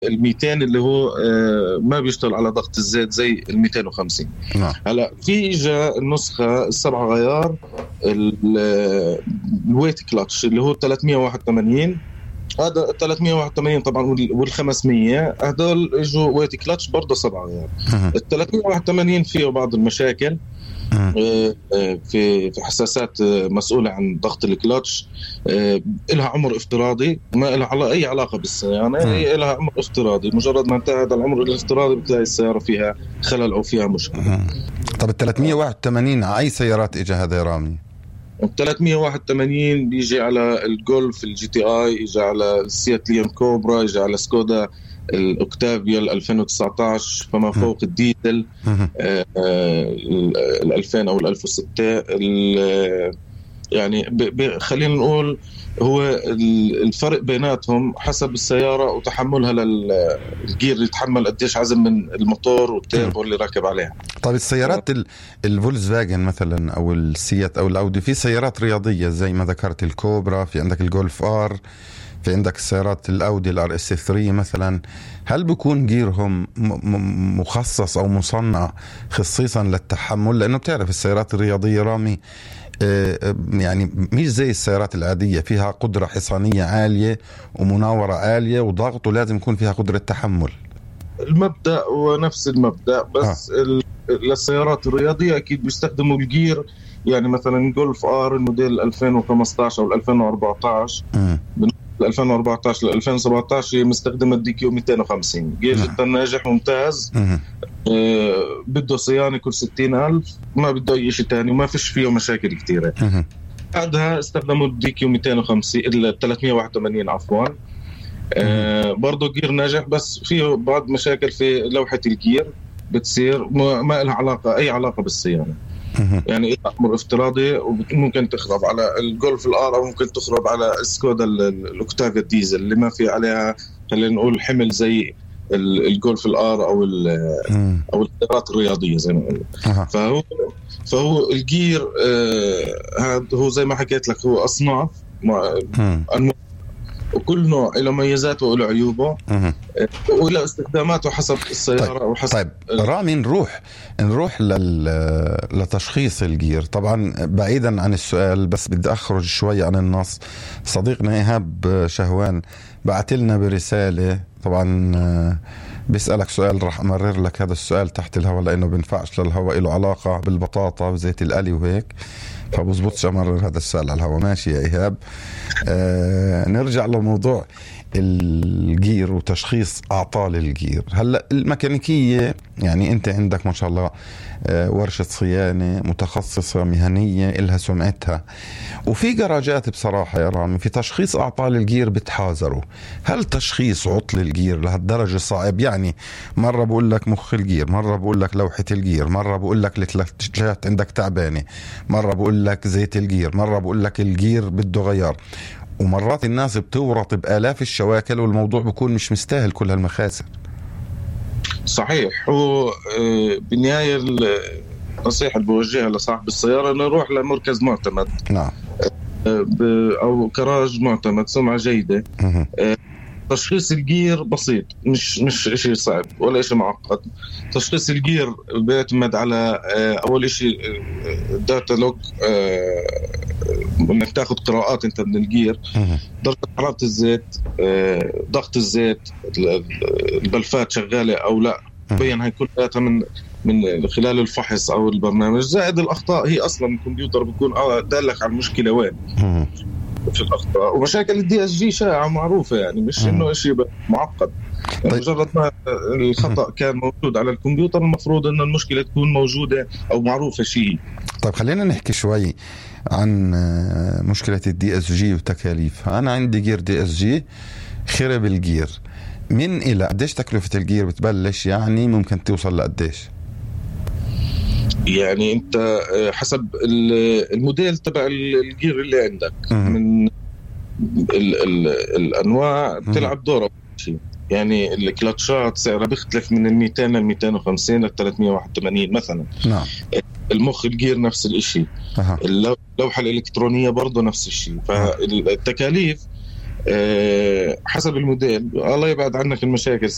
ال200 اللي هو ما بيشتغل على ضغط الزيت زي ال250. هلا في اجى النسخه السبعة غيار الويت كلاتش اللي هو 381. هذا 381 طبعا وال500 هذول اجوا ويت كلاتش برضه 7 غيار. ال 381 فيه بعض المشاكل في حساسات مسؤولة عن ضغط الكلاتش، إلها عمر افتراضي ما إلها أي علاقة بالسيارة، هي إلها عمر افتراضي. مجرد ما انتهى هذا العمر الافتراضي بتلاقي السيارة فيها خلل أو فيها مشكلة. طب ال 381 على أي سيارات إجا هذا يا رامي؟ ال 381 بيجي على الجولف الجي تي اي، يجي على السيات ليون كوبرا، يجي على سكودا الأوكتافيا 2019 فما فوق الديزل ال 2000 أو ال 1006. يعني خلينا نقول هو الفرق بيناتهم حسب السيارة وتحملها للجير، يتحمل قديش عزم من الموتور والتيربو اللي راكب عليها. طيب السيارات الفولكس فاجن مثلا أو السيات أو الأودي، في سيارات رياضية زي ما ذكرت الكوبرا، في عندك الجولف آر، في عندك السيارات الأودي الار اس 3 مثلا، هل بيكون جيرهم مخصص أو مصنع خصيصا للتحمل؟ لأنه بتعرف السيارات الرياضية رامي يعني مش زي السيارات العادية، فيها قدرة حصانية عالية ومناورة عالية وضغط، ولازم يكون فيها قدرة تحمل. المبدأ هو نفس المبدأ، بس للسيارات الرياضية أكيد بيستخدموا الجير. يعني مثلا جولف آر الموديل 2015 أو 2014 من 2014 ل 2017 مستخدمة دي كيو 250، جير جدا ناجح ممتاز. بده صيانة كل 60,000، ما بده أي شيء تاني وما فيش فيه مشاكل كتيرة. بعدها استخدموا الدي كيو 250 ال 381 عفوا. برضو جير ناجح، بس فيه بعض مشاكل في لوحة الجير بتصير ما لها علاقة أي علاقة بالصيانة. يعني أمر افتراضي وممكن تخرب على الجولف الآر أو ممكن تخرب على سكودا الأوكتافيا الديزل اللي ما في عليها خلينا نقول حمل زي الجولف الآر أو السيارات الرياضية زي ما قلنا. فهو الجير هذا هو زي ما حكيت لك، هو أصناف وكل نوع له ميزاته وله عيوبه وله استخداماته حسب السيارة وحسب. طيب رامي نروح لتشخيص الجير. طبعا بعيدا عن السؤال بس بدي أخرج شوي عن النص. صديقنا إيهاب شهوان بعت لنا برسالة، طبعا بيسألك سؤال راح أمرر لك هذا السؤال تحت الهواء لأنه بينفعش للهواء، له علاقة بالبطاطا وزيت القلي وهيك، فبزبطش أمرر هذا السؤال على الهواء. ماشي يا إيهاب. نرجع لموضوع الجير وتشخيص أعطال الجير. هلأ الميكانيكية يعني أنت عندك ما شاء الله ورشة صيانة متخصصة مهنية إلها سمعتها، وفي جراجات بصراحة يا رامي في تشخيص أعطال الجير بتحاذروا. هل تشخيص عطل الجير لهالدرجة صعب؟ يعني مرة بقول لك مخ الجير، مرة بقول لك لوحة الجير، مرة بقول لك الكلتشات عندك تعبانة، مرة بقول لك زيت الجير، مرة بقول لك الجير بده غيار، ومرات الناس بتورط بآلاف الشواكل والموضوع بيكون مش مستاهل كل هالمخاسر. صحيح. هو بالنهاية النصيحة اللي بوجهها لصاحب السيارة إنه يروح لمركز معتمد. نعم. أو كراج معتمد سمعة جيدة. تشخيص الجير بسيط، مش شيء صعب ولا شيء معقد. تشخيص الجير بيعتمد على أول شيء داتا لوج، انك تاخذ قراءات انت من الجير، درجة حرارة الزيت، ضغط الزيت، البلفات شغالة او لا، بين هاي كلها من خلال الفحص او البرنامج. زائد الاخطاء، هي اصلا الكمبيوتر بيكون دالك على المشكلة وين في الاخطاء. ومشاكل الدي اس جي شائعة معروفة، يعني مش انه شيء معقد. يعني مجرد ما الخطأ كان موجود على الكمبيوتر المفروض ان المشكلة تكون موجودة او معروفة شيء. طيب خلينا نحكي شوي عن مشكلة الدي اس جي وتكاليفها. أنا عندي جير دي اس جي خرب الجير، من إلى قديش تكلفة الجير بتبلش؟ يعني ممكن توصل لقديش؟ يعني أنت حسب الموديل تبع الجير اللي عندك. من الأنواع بتلعب دور شيء. يعني الكلاتشات سعرها بيختلف من 200 ل 250 ل 381 مثلا. نعم. المخ الجير نفس الاشي. اللوحة الإلكترونية برضو نفس الشيء. فالتكاليف حسب الموديل. الله يبعد عنك المشاكل.